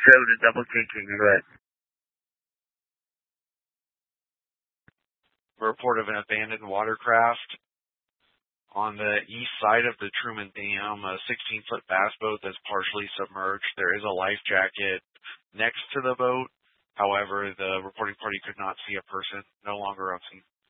So the double taking, but Report of an abandoned watercraft on the east side of the Truman Dam, a 16-foot bass boat that's partially submerged. There is a life jacket next to the boat. However, the reporting party could not see a person, no longer on scene.